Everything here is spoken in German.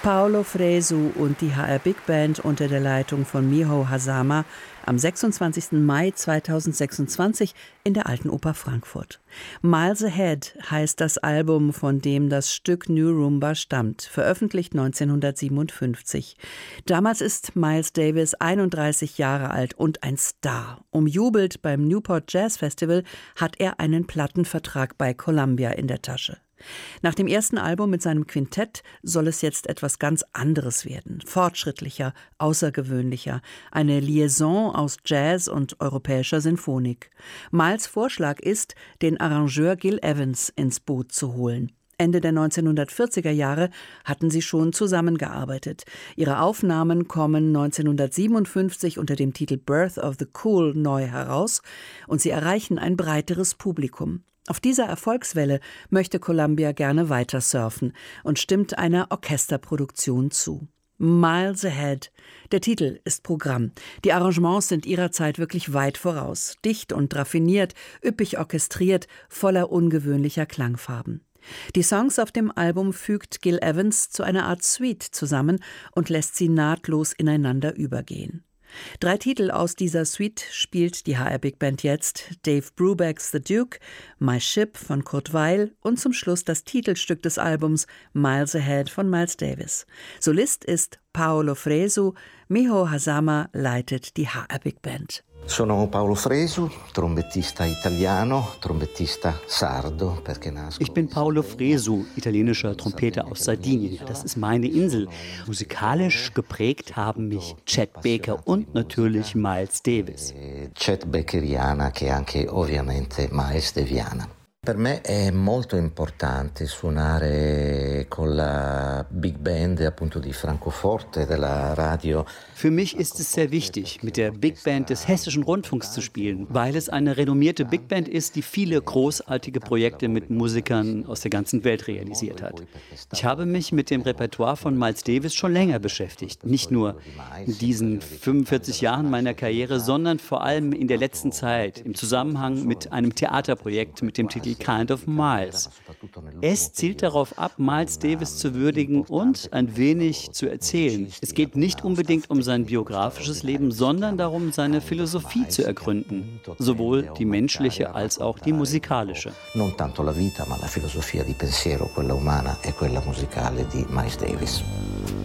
Paolo Fresu und die HR Big Band unter der Leitung von Miho Hazama am 26. Mai 2026 in der Alten Oper Frankfurt. Miles Ahead heißt das Album, von dem das Stück New Rumba stammt, veröffentlicht 1957. Damals ist Miles Davis 31 Jahre alt und ein Star. Umjubelt beim Newport Jazz Festival hat er einen Plattenvertrag bei Columbia in der Tasche. Nach dem ersten Album mit seinem Quintett soll es jetzt etwas ganz anderes werden. Fortschrittlicher, außergewöhnlicher. Eine Liaison aus Jazz und europäischer Sinfonik. Miles' Vorschlag ist, den Arrangeur Gil Evans ins Boot zu holen. Ende der 1940er Jahre hatten sie schon zusammengearbeitet. Ihre Aufnahmen kommen 1957 unter dem Titel Birth of the Cool neu heraus und sie erreichen ein breiteres Publikum. Auf dieser Erfolgswelle möchte Columbia gerne weiter surfen und stimmt einer Orchesterproduktion zu. Miles Ahead. Der Titel ist Programm. Die Arrangements sind ihrer Zeit wirklich weit voraus. Dicht und raffiniert, üppig orchestriert, voller ungewöhnlicher Klangfarben. Die Songs auf dem Album fügt Gil Evans zu einer Art Suite zusammen und lässt sie nahtlos ineinander übergehen. 3 Titel aus dieser Suite spielt die HR Big Band jetzt: Dave Brubecks The Duke, My Ship von Kurt Weill und zum Schluss das Titelstück des Albums Miles Ahead von Miles Davis. Solist ist Paolo Fresu, Miho Hazama leitet die HR Big Band. Sono Paolo Fresu, trombettista italiano, trombettista sardo, perché nasco. Ich bin Paolo Fresu, italienischer Trompeter aus Sardinien. Das ist meine Insel. Musikalisch geprägt haben mich Chet Baker und natürlich Miles Davis. Chet Bakeriana, che anche ovviamente Miles Daviana. Per me è molto importante suonare con la Big Band appunto di Francoforte della radio. Für mich ist es sehr wichtig, mit der Big Band des Hessischen Rundfunks zu spielen, weil es eine renommierte Big Band ist, die viele großartige Projekte mit Musikern aus der ganzen Welt realisiert hat. Ich habe mich mit dem Repertoire von Miles Davis schon länger beschäftigt. Nicht nur in diesen 45 Jahren meiner Karriere, sondern vor allem in der letzten Zeit im Zusammenhang mit einem Theaterprojekt mit dem Titel Kind of Miles. Es zielt darauf ab, Miles Davis zu würdigen und ein wenig zu erzählen. Es geht nicht unbedingt um sein biografisches Leben, sondern darum, seine Philosophie zu ergründen. Sowohl die menschliche als auch die musikalische. Non tanto la vita, ma la filosofia di pensiero, quella umana e quella musicale di Miles Davis.